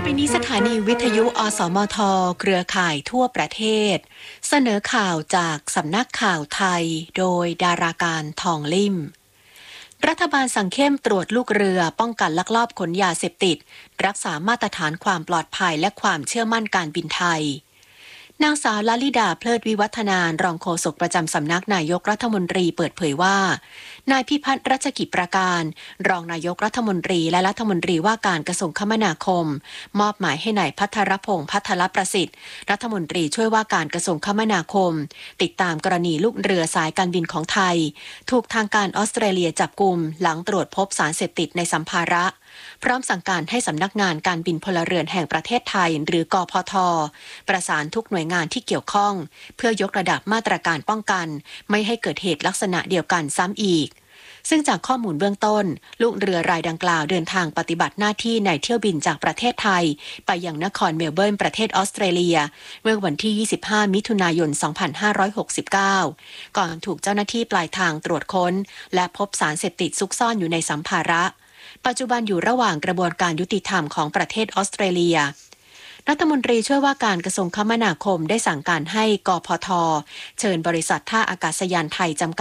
ไปนี้สถานีวิทยุอสมทเครือข่ายทั่วประเทศเสนอข่าวจากสำนักข่าวไทยโดยดาราการทองลิ่มรัฐบาลสั่งเข้มตรวจลูกเรือป้องกันลักลอบขนยาเสพติดรักษามาตรฐานความปลอดภัยและความเชื่อมั่นการบินไทยนางสาวลลิดาเพลิดวิวัฒนานรองโฆษกประจำสำนักนายกรัฐมนตรีเปิดเผยว่านายพิพัฒน์รัชกิจประการรองนายกรัฐมนตรีและรัฐมนตรีว่าการกระทรวงคมนาคมมอบหมายให้นายภัทรพงษ์พัทรประสิทธิ์รัฐมนตรีช่วยว่าการกระทรวงคมนาคมติดตามกรณีลูกเรือสายการบินของไทยถูกทางการออสเตรเลียจับกุมหลังตรวจพบสารเสพติดในสัมภาระพร้อมสั่งการให้สำนักงานการบินพลเรือนแห่งประเทศไทยหรือกพท.ประสานทุกหน่วยงานที่เกี่ยวข้องเพื่อยกระดับมาตรการป้องกันไม่ให้เกิดเหตุลักษณะเดียวกันซ้ำอีกซึ่งจากข้อมูลเบื้องต้นลูกเรือรายดังกล่าวเดินทางปฏิบัติหน้าที่ในเที่ยวบินจากประเทศไทยไปยังนครเมลเบิร์นประเทศออสเตรเลียเมื่อวันที่ 25 มิถุนายน 2569 ก่อนถูกเจ้าหน้าที่ปลายทางตรวจค้นและพบสารเสพติดซุกซ่อนอยู่ในสัมภาระปัจจุบันอยู่ระหว่างกระบวนการยุติธรรมของประเทศออสเตรเลียรัฐมนตรีช่วยว่าการกระทรวงคมนาคมได้สั่งการให้กพท.เชิญบริษัทท่าอากาศยานไทยจำกัด